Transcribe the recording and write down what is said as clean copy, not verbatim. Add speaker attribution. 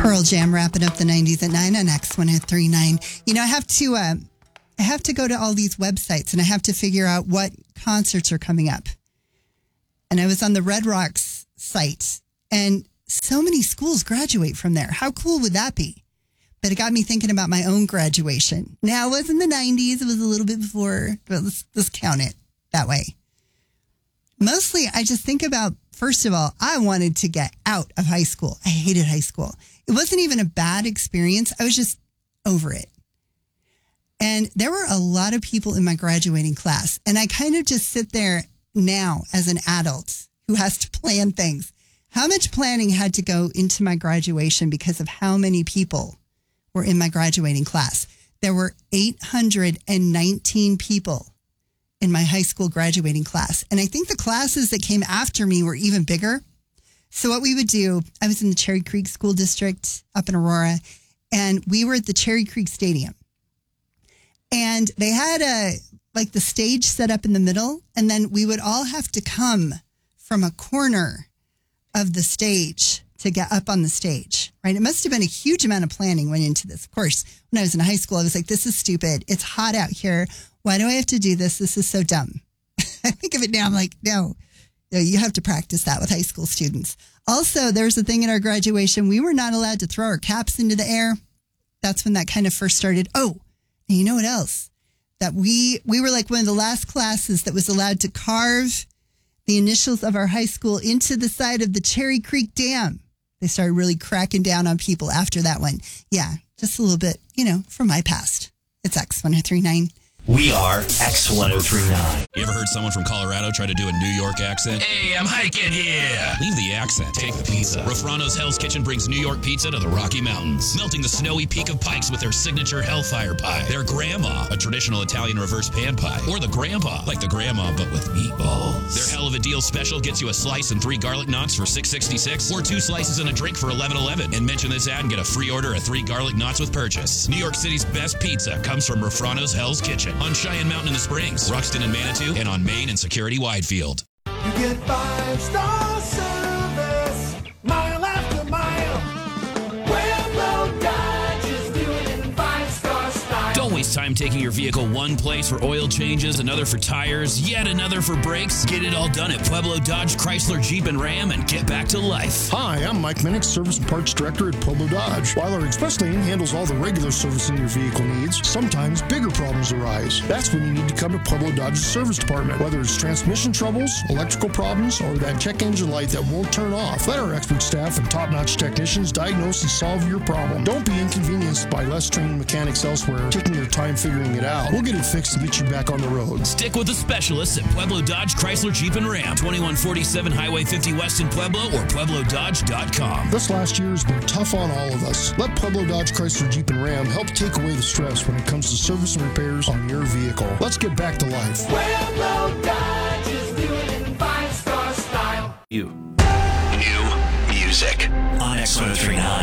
Speaker 1: Pearl Jam wrapping up the 90s at 9 on X1039. You know, I have to go to all these websites and I have to figure out what concerts are coming up. And I was on the Red Rocks site and so many schools graduate from there. How cool would that be? But it got me thinking about my own graduation. Now, it wasn't the 90s. It was a little bit before, but let's count it that way. Mostly, I just think about, first of all, I wanted to get out of high school. I hated high school. It wasn't even a bad experience. I was just over it. And there were a lot of people in my graduating class. And I kind of just sit there now as an adult who has to plan things. How much planning had to go into my graduation because of how many people were in my graduating class? There were 819 people in my high school graduating class. And I think the classes that came after me were even bigger. So what we would do, I was in the Cherry Creek School District up in Aurora, and we were at the Cherry Creek Stadium. And they had the stage set up in the middle, and then we would all have to come from a corner of the stage to get up on the stage, right? It must have been a huge amount of planning went into this. Of course, when I was in high school, I was like, this is stupid. It's hot out here. Why do I have to do this? This is so dumb. I think of it now, I'm like, no, you have to practice that with high school students. Also, there's a thing in our graduation. We were not allowed to throw our caps into the air. That's when that kind of first started. Oh, and you know what else? That we were like one of the last classes that was allowed to carve the initials of our high school into the side of the Cherry Creek Dam. They started really cracking down on people after that one. Yeah, just a little bit, from my past. It's X1039.
Speaker 2: We are X1039.
Speaker 3: You ever heard someone from Colorado try to do a New York accent? Hey, I'm hiking here. Leave the accent. Take the pizza. Rafrano's Hell's Kitchen brings New York pizza to the Rocky Mountains, melting the snowy peak of Pikes with their signature Hellfire pie. Their Grandma, a traditional Italian reverse pan pie. Or the Grandpa, like the Grandma, but with meatballs. Their Hell of a Deal special gets you a slice and 3 garlic knots for $6.66, or 2 slices and a drink for $11.11. And mention this ad and get a free order of 3 garlic knots with purchase. New York City's best pizza comes from Rafrano's Hell's Kitchen. On Cheyenne Mountain in the Springs, Ruxton and Manitou, and on Main and Security Widefield.
Speaker 4: You get 5-star service, mile after mile. Pueblo Dodge is doing it in 5-star style.
Speaker 3: Don't waste time taking your vehicle one place for oil changes, another for tires, yet another for brakes. Get it all done at Pueblo Dodge, Chrysler, Jeep, and Ram, and get back to life.
Speaker 5: Hi, I'm Mike Minnick, Service and Parts Director at Pueblo Dodge. While our express lane handles all the regular servicing your vehicle needs, sometimes bigger problems arise. That's when you need to come to Pueblo Dodge's service department. Whether it's transmission troubles, electrical problems, or that check engine light that won't turn off, let our expert staff and top-notch technicians diagnose and solve your problem. Don't be inconvenienced by less trained mechanics elsewhere taking their time figuring it out. We'll get it fixed and get you back on the road.
Speaker 3: Stick with the specialists at Pueblo Dodge, Chrysler, Jeep, and Ram. 2147 Highway 50 West in Pueblo or PuebloDodge.com.
Speaker 5: This last year has been tough on all of us. Let Pueblo Dodge, Chrysler, Jeep, and Ram help take away the stress when it comes to service and repairs on your vehicle. Let's get back to life.
Speaker 4: Pueblo Dodge is doing it in 5-star style.
Speaker 2: New music on X1039.